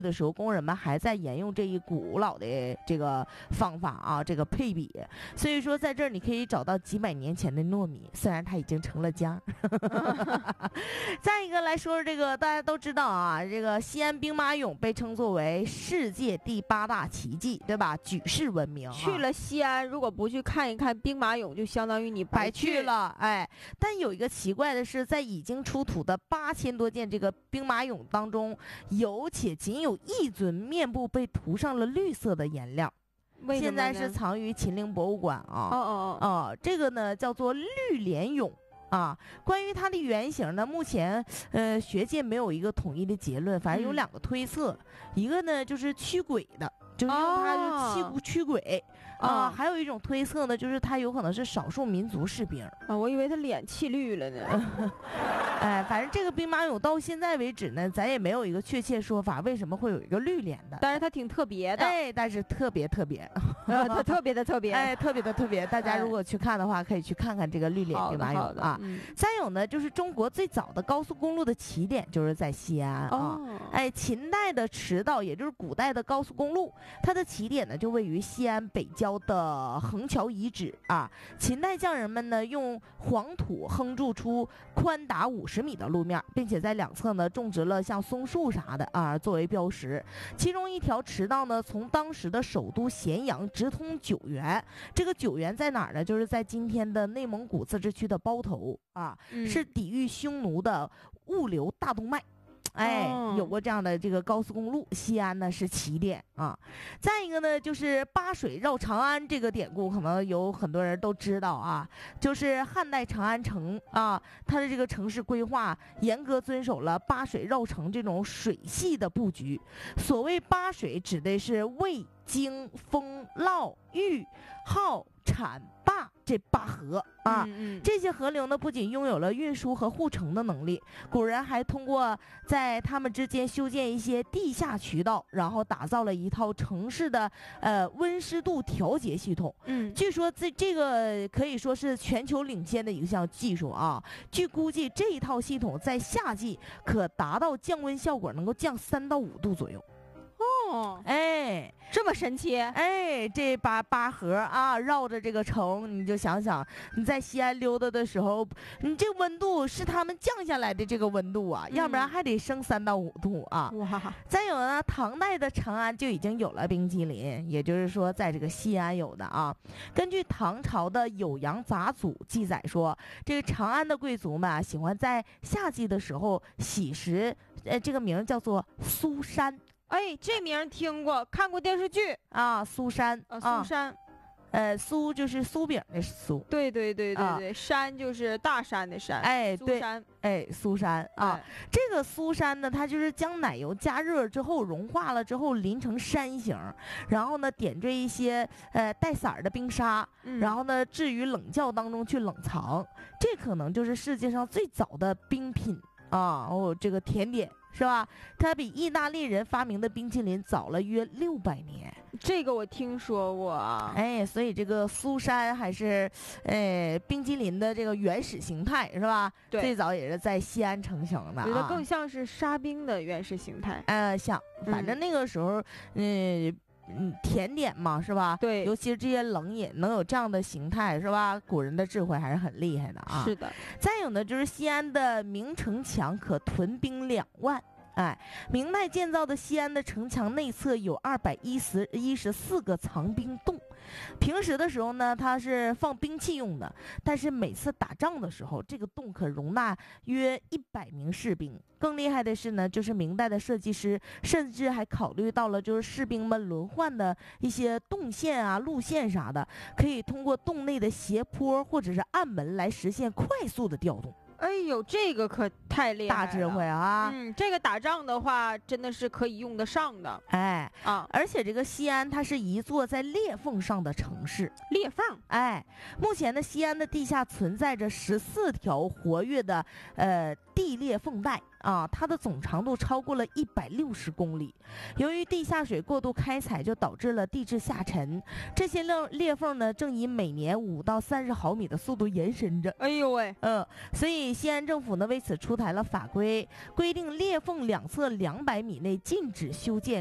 的时候，工人们还在沿用这一古老的这个方法啊，这个配比。所以说，在这儿你可以找到几百年前的糯米，虽然它已经成了浆。再一个来说说这个，大家都知道啊，这个西安兵马俑被称作为世界第8大奇迹，对吧？举世闻名、啊。 去了西安，如果不去看一看兵马俑，就相当于你白去了。哎，但有一个奇怪的是，在已经出土的8000多件这个兵马俑当中，有且仅有1尊面部被涂上了绿色的颜料。现在是藏于秦陵博物馆啊。这个呢叫做绿莲俑啊。关于它的原型呢，目前学界没有一个统一的结论，反正有2个推测，一个呢就是驱鬼的，就是用它驱鬼啊。还有一种推测呢，就是它有可能是少数民族士兵啊。我以为他脸气绿了呢。 哎，反正这个兵马俑到现在为止呢，咱也没有一个确切说法，为什么会有一个绿脸的？ 但是它挺特别的。 哎，但是特别， 它特别的特别。 哎，特别的特别。大家如果去看的话，可以去看看这个绿脸兵马俑啊。再有呢，就是中国最早的高速公路的起点就是在西安啊。哎，秦代的驰道，也就是古代的高速公路，它的起点呢就位于西安北郊的横桥遗址啊。秦代匠人们呢用黄土夯筑出宽达50米的路面，并且在2侧呢种植了像松树啥的啊作为标识。其中一条驰道呢从当时的首都咸阳直通九原。这个九原在哪儿呢？就是在今天的内蒙古自治区的包头啊，是抵御匈奴的物流大动脉。哎，有过这样的这个高速公路，西安呢是起点啊。再一个呢，就是八水绕长安这个典故，可能有很多人都知道啊。就是汉代长安城啊，它的这个城市规划严格遵守了八水绕城这种水系的布局。所谓八水，指的是渭、京、丰、涝、豫、浩、浐、灞这8河啊。这些河流呢，不仅拥有了运输和护城的能力，古人还通过在它们之间修建一些地下渠道，然后打造了一套城市的温湿度调节系统。据说这个可以说是全球领先的一项技术啊。据估计，这一套系统在夏季可达到降温效果，能够降3到5度左右。哎， 这么神奇！ 哎，这八河啊，绕着这个城，你就想想，你在西安溜达的时候，你这温度是他们降下来的这个温度啊，要不然还得升3到5度啊。 哇！ 再有呢，唐代的长安就已经有了冰激凌，也就是说，在这个西安有的啊。根据唐朝的《酉阳杂俎》记载说，这个长安的贵族们啊，喜欢在夏季的时候洗食，这个名叫做苏珊。 哎，这名听过，看过电视剧啊，苏珊啊，苏珊， 苏就是酥饼的酥， 对，山就是大山的山， 哎， 苏珊， 哎，苏珊啊，这个苏珊呢，它就是将奶油加热之后融化了之后淋成山形，然后呢点缀一些带色儿的冰沙，然后呢置于冷窖当中去冷藏，这可能就是世界上最早的冰品啊，这个甜点。是吧？它比意大利人发明的冰淇淋早了约600年。 这个我听说过啊。 哎，所以这个苏珊还是，冰淇淋的这个原始形态是吧？ 对， 最早也是在西安成型的啊。 觉得更像是沙冰的原始形态。 像，反正那个时候，甜点嘛，是吧？ 对， 尤其是这些冷饮能有这样的形态，是吧？古人的智慧还是很厉害的啊。 是的。再有呢，就是西安的明城墙可屯兵2万。哎，明代建造的西安的城墙内侧有214个藏兵洞。平时的时候呢，它是放兵器用的，但是每次打仗的时候，这个洞可容纳约100名士兵。更厉害的是呢，就是明代的设计师甚至还考虑到了就是士兵们轮换的一些动线啊、路线啥的，可以通过洞内的斜坡或者是暗门来实现快速的调动。 哎呦，这个可太厉害了， 大智慧啊！ 这个打仗的话，真的是可以用得上的。 哎啊，而且这个西安它是一座在裂缝上的城市。 裂缝， 哎，目前的西安的地下存在着14条活跃的地裂缝带啊，它的总长度超过了160公里。由于地下水过度开采，就导致了地质下沉，这些裂缝呢，正以每年5到30毫米的速度延伸着。 哎呦喂， 所以西安政府呢为此出台了法规，规定裂缝两侧200米内禁止修建